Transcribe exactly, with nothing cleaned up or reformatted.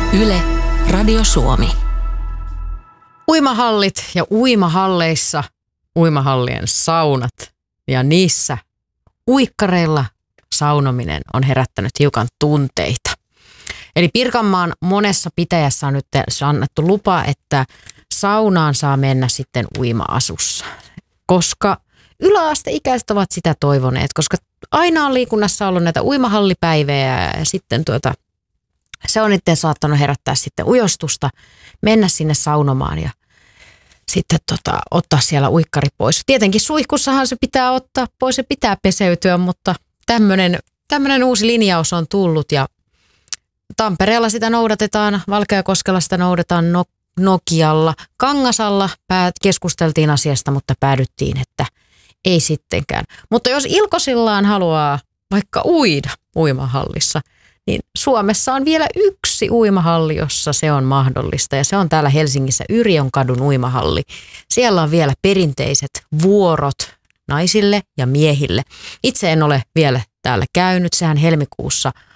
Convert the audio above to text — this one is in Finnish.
Yle, Radio Suomi. Uimahallit ja uimahalleissa uimahallien saunat ja niissä uikkareilla saunominen on herättänyt hiukan tunteita. Eli Pirkanmaan monessa pitäjässä on nyt annettu lupa, että saunaan saa mennä sitten uima-asussa, koska yläasteikäiset ovat sitä toivoneet, koska aina on liikunnassa ollut näitä uimahallipäivejä ja sitten tuota, se on itse saattanut herättää sitten ujostusta, mennä sinne saunomaan ja sitten tota, ottaa siellä uikkari pois. Tietenkin suihkussahan se pitää ottaa pois ja pitää peseytyä, mutta tämmöinen, tämmöinen uusi linjaus on tullut ja Tampereella sitä noudatetaan, Valkeakoskella sitä noudatetaan, no, Nokialla, Kangasalla päät, keskusteltiin asiasta, mutta päädyttiin, että ei sittenkään. Mutta jos Ilkosillaan haluaa vaikka uida uimahallissa, niin Suomessa on vielä yksi uimahalli, jossa se on mahdollista ja se on täällä Helsingissä Yrjönkadun uimahalli. Siellä on vielä perinteiset vuorot naisille ja miehille. Itse en ole vielä täällä käynyt, sehän helmikuussa